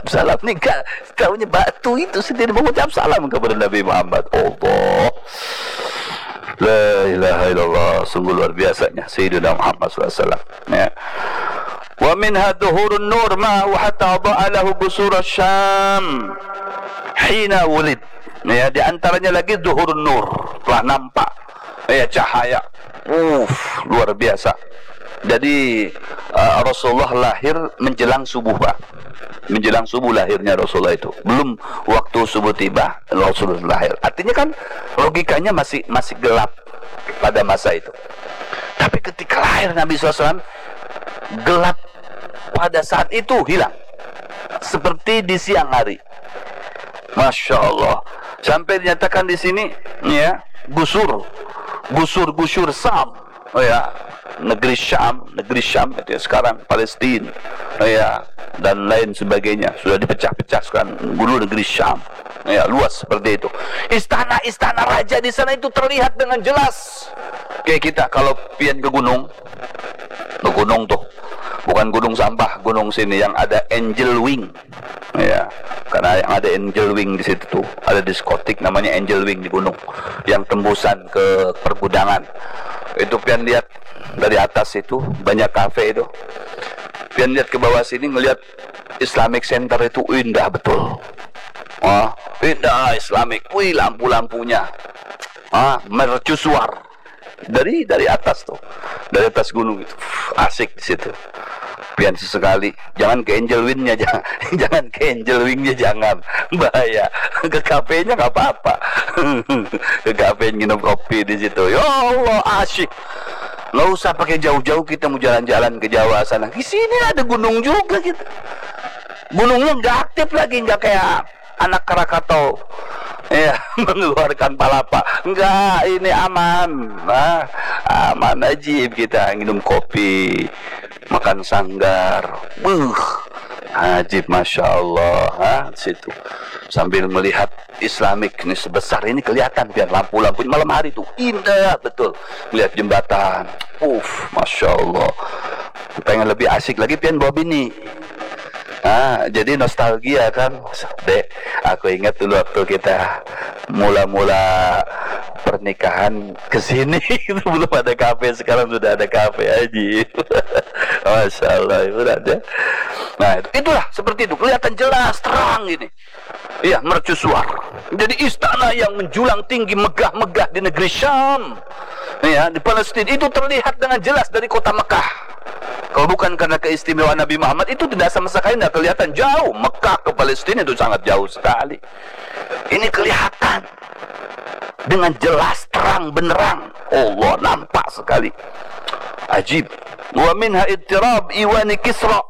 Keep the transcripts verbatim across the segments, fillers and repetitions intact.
salam. Nih kan tahunya batu itu sendiri mengucap salam kepada Nabi Muhammad. Allah, la ilaha illallah, sungguh luar biasanya Sayyidina Muhammad sallallahu alaihi wasallam. Ya. Wa minha dhuhurun nur ma'hu hatta dha'alahu busur Syam hina wulid. Ya, di antaranya lagi dhuhurun nur, telah nampak ya cahaya. Uff, luar biasa. Jadi uh, Rasulullah lahir menjelang subuh, Pak. Menjelang subuh lahirnya Rasulullah itu. Belum waktu subuh tiba Rasulullah lahir. Artinya kan logikanya masih masih gelap pada masa itu. Tapi ketika lahir Nabi shallallahu alaihi wasallam, gelap pada saat itu hilang. Seperti di siang hari. Masya Allah. Sampai dinyatakan di sini, ya, gusur, gusur-gusur Sam, oh ya, negeri Syam, negeri Syam itu ya, sekarang Palestina, oh ya, dan lain sebagainya sudah dipecah-pecah sekarang dulu negeri Syam, oh ya, luas seperti itu. Istana-istana raja di sana itu terlihat dengan jelas. Kayak kita kalau pian ke gunung, ke gunung tuh, bukan gunung sampah, gunung sini yang ada Angel Wing, ya, karena yang ada Angel Wing di situ tuh, ada diskotik namanya Angel Wing di gunung, yang tembusan ke pergudangan. Itu pian lihat dari atas itu banyak kafe itu. Pian lihat ke bawah sini ngelihat Islamic Center itu indah betul. Ah, indah Islamic. Wih, lampu-lampunya. Ah, mercusuar. Dari dari atas tuh. Dari atas gunung itu. Asik di situ. Pian sesekali, jangan ke Angel Wing-nya, jangan, jangan ke Angel Wing-nya, jangan, bahaya. Ke kafenya nggak apa-apa, ke kafe minum kopi di situ. Ya Allah, asyik. Nggak usah pakai jauh-jauh kita mau jalan-jalan ke Jawa sana. Di sini ada gunung juga gitu. Gunungnya nggak aktif lagi, nggak kayak anak Krakatau. Ya, mengeluarkan palapa. Enggak, ini aman. Nah, aman aja kita minum kopi, makan sanggar. Buh, ajib, masya Allah. Hah, situ sambil melihat Islamik ini sebesar ini kelihatan biar lampu-lampu malam hari itu indah betul. Melihat jembatan, uff, masya Allah. Pengen lebih asik lagi pian bawa bini. Ah, jadi nostalgia kan, Dek. Aku ingat dulu waktu kita mula-mula pernikahan kesini itu belum ada kafe, sekarang sudah ada kafe aja. Masya Allah, itu ada. Nah, itulah seperti itu, kelihatan jelas terang ini. Iya, mercusuar. Jadi istana yang menjulang tinggi megah-megah di negeri Syam, ya, di Palestina itu terlihat dengan jelas dari kota Mekah. Kalau bukan karena keistimewaan Nabi Muhammad, itu tidak sama sekali tidak kelihatan jauh. Mekah ke Palestina itu sangat jauh sekali. Ini kelihatan dengan jelas, terang benderang. Allah, nampak sekali. Ajib. Wa minha ittirab iwani Kisra,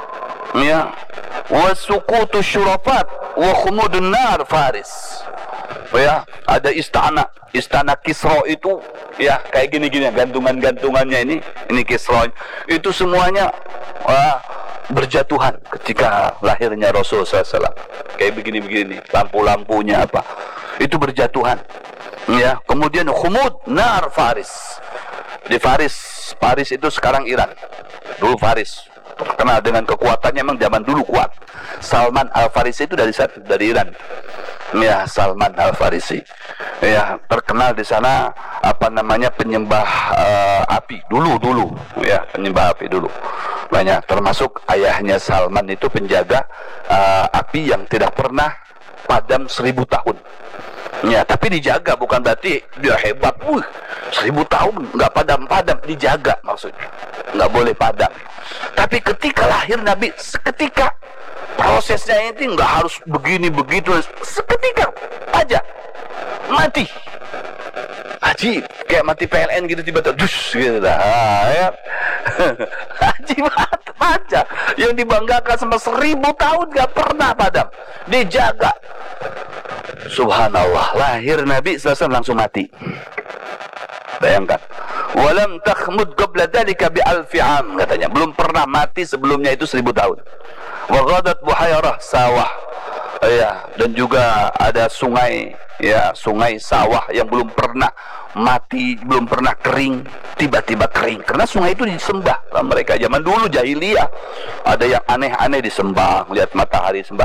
ya, wa suqutu syurafat wa khumudun nar Faris. Ya, ada istana, istana Kisra itu, ya, kayak gini-gini, gantungan-gantungannya ini, ini Kisra itu semuanya wah, berjatuhan ketika lahirnya Rasul sallallahu alaihi wasallam. Kayak begini-begini, lampu-lampunya apa, itu berjatuhan. Ya, kemudian khumud nar Faris. Di Faris, Faris itu sekarang Iran. Dulu Faris terkenal dengan kekuatannya, memang zaman dulu kuat. Salman Al-Farisi itu dari dari Iran. Ya, Salman Al-Farisi. Ya, terkenal di sana apa namanya penyembah uh, api dulu dulu. Ya, penyembah api dulu. Banyak, termasuk ayahnya Salman itu penjaga uh, api yang tidak pernah padam seribu tahun. Ya, tapi dijaga, bukan berarti dia hebat. Wih, seribu tahun nggak padam-padam, dijaga maksudnya. Nggak boleh padam. Tapi ketika lahir Nabi, seketika prosesnya ini nggak harus begini begitu, seketika aja mati. Haji kayak mati P L N gitu, tiba-tiba dus gitu dah. Ya. Haji aja yang dibanggakan sama seribu tahun nggak pernah padam, dijaga. Subhanallah, lahir Nabi sallallahu alaihi wasallam langsung mati. Bayangkan. Walam takhmud qabla dhalika bi alfi am, katanya belum pernah mati sebelumnya itu seribu tahun. Wa ghadat buhayrah, sawah, ya, dan juga ada sungai, ya, sungai sawah yang belum pernah mati, belum pernah kering, tiba-tiba kering karena sungai itu disembah. Mereka zaman dulu jahiliyah ada yang aneh-aneh disembah, lihat matahari sembah